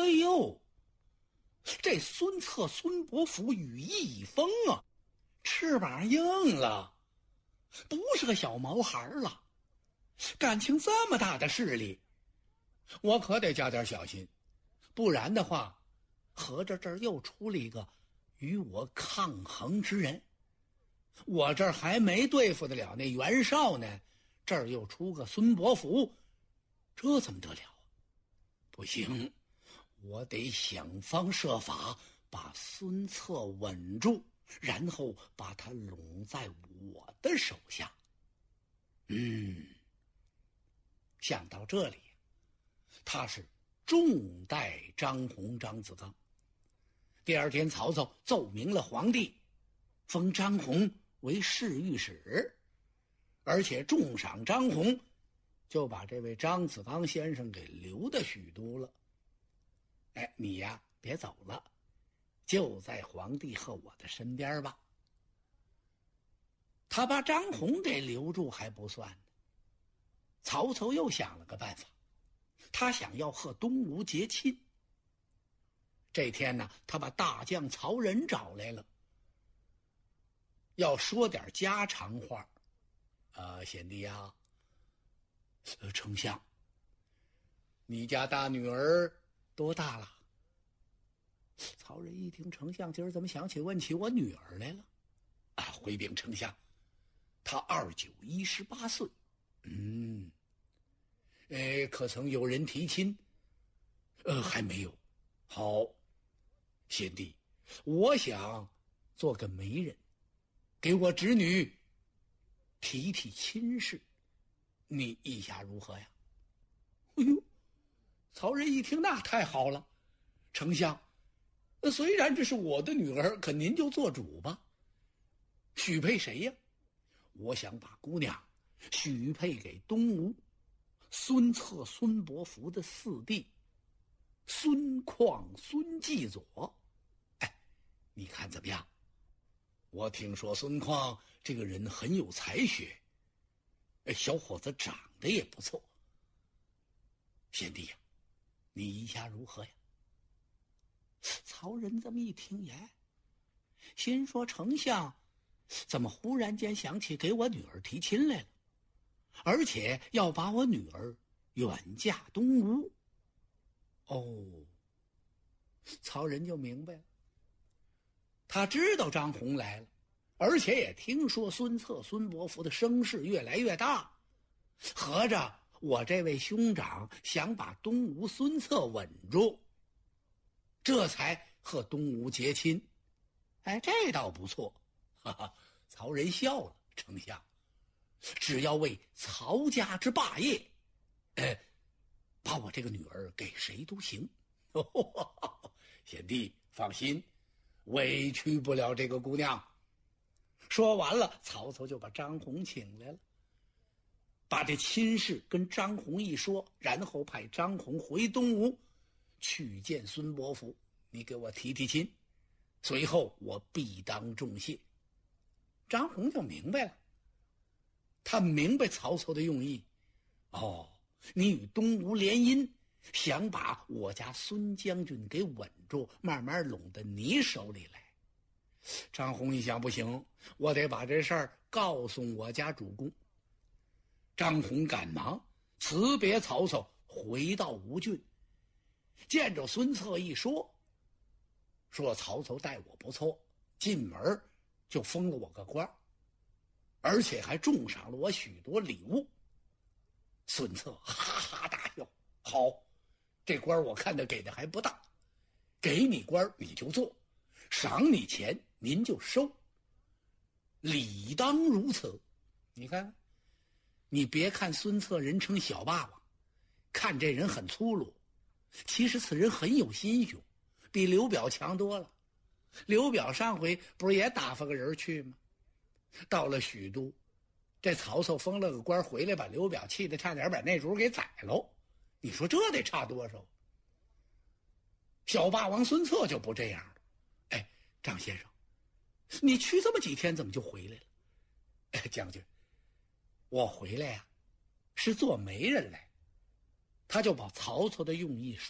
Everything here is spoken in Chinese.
呦，这孙策孙伯符羽翼已丰啊，翅膀硬了，不是个小毛孩了，感情这么大的势力，我可得加点小心，不然的话，合着这儿又出了一个与我抗衡之人。我这儿还没对付得了那袁绍呢，这儿又出个孙伯符，这怎么得了啊？不行，我得想方设法把孙策稳住，然后把他拢在我的手下。想到这里，他是重待张宏、张子刚。第二天，曹操奏明了皇帝，封张宏为侍御史，而且重赏张宏，就把这位张子刚先生给留到许都了。你呀，别走了，就在皇帝和我的身边吧。他把张宏给留住还不算呢，曹操又想了个办法，他想要和东吴结亲。这天呢，他把大将曹仁找来了，要说点家常话。贤弟啊，丞相，你家大女儿多大了？曹仁一听，丞相今儿怎么想起问起我女儿来了？回禀丞相，她29、18岁。可曾有人提亲？还没有。好，贤弟，我想做个媒人，给我侄女提提亲事，你意下如何呀？曹仁一听，那太好了，丞相，虽然这是我的女儿，可您就做主吧。许配谁呀？我想把姑娘许配给东吴孙策孙伯符的四弟孙况孙继佐。你看怎么样？我听说孙况这个人很有才学，小伙子长得也不错。贤弟呀，你意下如何呀？曹仁这么一听，心说丞相怎么忽然间想起给我女儿提亲来了，而且要把我女儿远嫁东吴。曹仁就明白了，他知道张宏来了，而且也听说孙策孙伯符的声势越来越大，合着我这位兄长想把东吴孙策稳住，这才和东吴结亲。这倒不错。曹仁笑了，丞相，只要为曹家之霸业，把我这个女儿给谁都行。贤弟放心，委屈不了这个姑娘。说完了，曹操就把张宏请来了，把这亲事跟张宏一说，然后派张宏回东吴去见孙伯符，你给我提提亲，随后我必当重谢。张宏就明白了，他明白曹操的用意。你与东吴联姻，想把我家孙将军给稳住，慢慢拢到你手里来。张宏一想，不行，我得把这事儿告诉我家主公。张宏赶忙辞别曹操，回到吴郡，见着孙策一说曹操待我不错，进门就封了我个官，而且还重赏了我许多礼物。孙策哈哈大笑，好，这官我看他给的还不大，给你官你就做，赏你钱您就收，理当如此。你看，你别看孙策人称小霸王，看这人很粗鲁，其实此人很有心胸，比刘表强多了。刘表上回不是也打发个人去吗？到了许都，这曹操封了个官回来，把刘表气得差点把那主给宰喽。你说这得差多少？小霸王孙策就不这样了。张先生，你去这么几天怎么就回来了？将军，我回来呀，是做媒人来。他就把曹操的用意